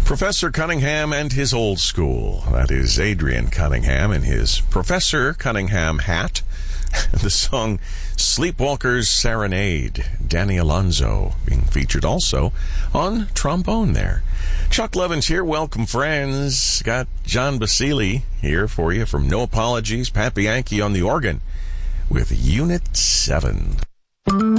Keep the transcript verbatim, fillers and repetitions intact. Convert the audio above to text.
Professor Cunningham and his old school. That is Adrian Cunningham in his Professor Cunningham hat. The song Sleepwalker's Serenade. Danny Alonso being featured also on trombone there. Chuck Levins here. Welcome, friends. Got John Basili here for you from No Apologies. Pat Bianchi on the organ with Unit seven.